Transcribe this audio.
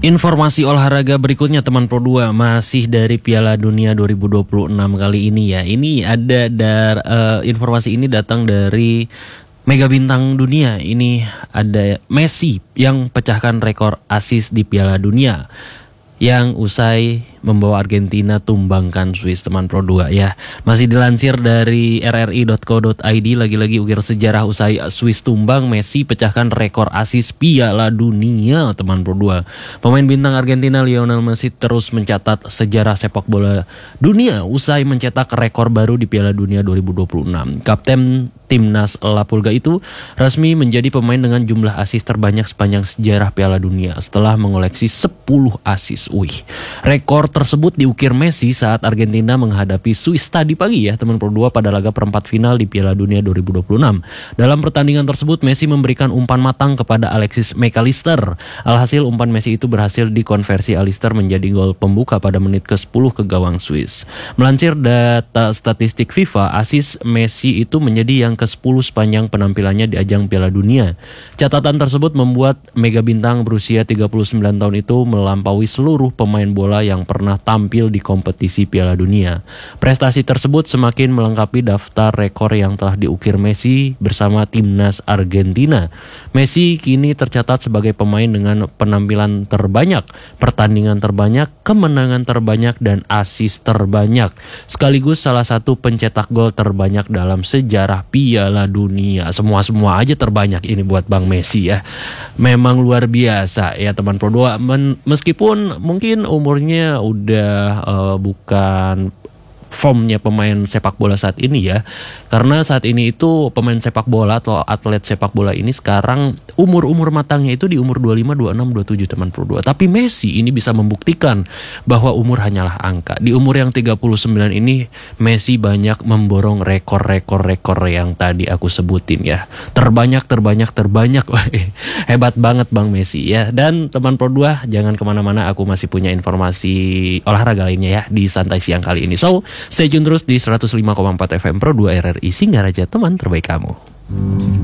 Informasi olahraga berikutnya teman Pro 2 masih dari Piala Dunia 2026 kali ini ya. Ini ada informasi ini datang dari mega bintang dunia. Ini ada Messi yang pecahkan rekor assist di Piala Dunia yang usai membawa Argentina tumbangkan Swiss teman Pro 2 ya. Masih dilansir dari rri.co.id, lagi-lagi ukir sejarah usai Swiss tumbang, Messi pecahkan rekor assist Piala Dunia teman Pro 2. Pemain bintang Argentina Lionel Messi terus mencatat sejarah sepak bola dunia usai mencetak rekor baru di Piala Dunia 2026. Kapten timnas La Pulga itu resmi menjadi pemain dengan jumlah assist terbanyak sepanjang sejarah Piala Dunia setelah mengoleksi 10 assist. Rekor tersebut diukir Messi saat Argentina menghadapi Swiss tadi pagi ya teman Pro 2 pada laga perempat final di Piala Dunia 2026. Dalam pertandingan tersebut Messi memberikan umpan matang kepada Alexis McAllister. Alhasil umpan Messi itu berhasil dikonversi Allister menjadi gol pembuka pada menit ke-10 ke gawang Swiss. Melansir data statistik FIFA, assist Messi itu menjadi yang ke-10 sepanjang penampilannya di ajang Piala Dunia. Catatan tersebut membuat mega bintang berusia 39 tahun itu melampaui seluruh pemain bola yang pernah tampil di kompetisi Piala Dunia. Prestasi tersebut semakin melengkapi daftar rekor yang telah diukir Messi bersama timnas Argentina. Messi kini tercatat sebagai pemain dengan penampilan terbanyak, pertandingan terbanyak, kemenangan terbanyak, dan assist terbanyak. Sekaligus salah satu pencetak gol terbanyak dalam sejarah Piala Dunia. Semua aja terbanyak ini buat Bang Messi ya. Memang luar biasa ya teman Pro 2. Meskipun mungkin umurnya udah bukan formnya pemain sepak bola saat ini ya. Karena saat ini itu pemain sepak bola atau atlet sepak bola ini sekarang umur matangnya itu di umur 25, 26, 27 teman Pro 2. Tapi Messi ini bisa membuktikan bahwa umur hanyalah angka. Di umur yang 39 ini Messi banyak memborong rekor yang tadi aku sebutin ya. Terbanyak. Hebat banget Bang Messi ya. Dan teman Pro 2 jangan kemana-mana, aku masih punya informasi olahraga lainnya ya di Santai Siang kali ini. So stay tune terus di 105,4 FM Pro 2 RRI Singgaraja, teman terbaik kamu.